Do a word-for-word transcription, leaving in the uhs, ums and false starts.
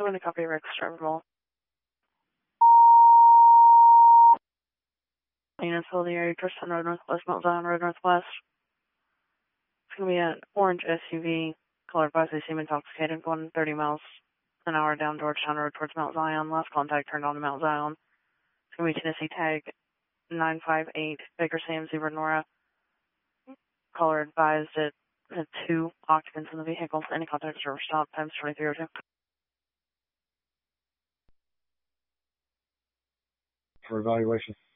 So when to copy Rick's terminal. Units fill the area, Tristan Road Northwest, Mount Zion Road Northwest. It's going to be an orange S U V, colored by they seem intoxicated, going thirty miles an hour down Georgetown Road towards Mount Zion. Last contact turned on to Mount Zion. It's going to be Tennessee tag nine five eight, Baker Sam Zebra Nora. Caller advised it had two occupants in the vehicle. Any contact or stop, times twenty-three oh two. For evaluation.